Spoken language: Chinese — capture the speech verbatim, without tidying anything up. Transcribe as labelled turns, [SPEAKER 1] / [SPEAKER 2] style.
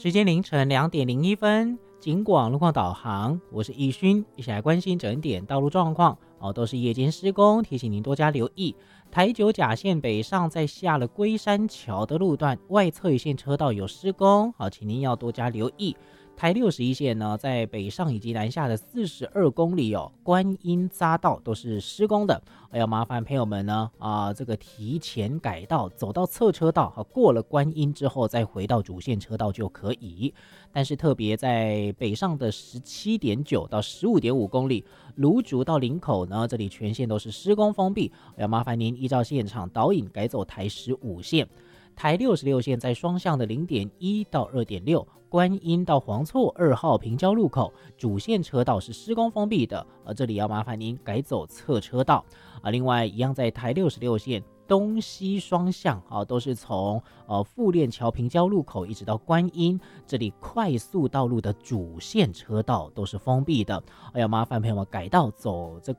[SPEAKER 1] 时间凌晨两点零一分，警广路况导航，我是易勋，一起来关心整点道路状况哦，都是夜间施工，提醒您多加留意。台九甲线北上在下了龟山桥的路段，外侧一线车道有施工，好，请您要多加留意。台六十一线呢，在北上以及南下的四十二公里哦，观音匝道都是施工的，要麻烦朋友们呢啊、呃，这个提前改道，走到侧车道，好，过了观音之后再回到主线车道就可以。但是特别在北上的十七点九到十五点五公里，芦竹到林口呢，这里全线都是施工封闭，要麻烦您依照现场导引改走台十五线。台六十六线在双向的 零点一到二点六，观音到黄厝二号平交路口主线车道是施工封闭的，而这里要麻烦您改走侧车道。啊，另外一样在台六十六线东西双向啊，都是从呃富链桥平交路口一直到观音，这里快速道路的主线车道都是封闭的，要麻烦朋友们改道走这